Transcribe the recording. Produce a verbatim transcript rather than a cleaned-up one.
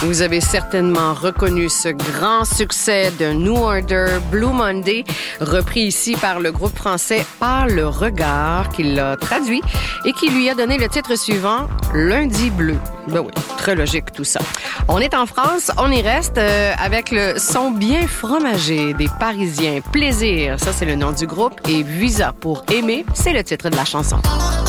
Vous avez certainement reconnu ce grand succès de New Order, Blue Monday, repris ici par le groupe français Par le regard, qui l'a traduit et qui lui a donné le titre suivant, Lundi bleu. Ben oui, très logique tout ça. On est en France, on y reste euh, avec le son bien fromagé des Parisiens. Plaisir, ça c'est le nom du groupe, et Visa pour aimer, c'est le titre de la chanson.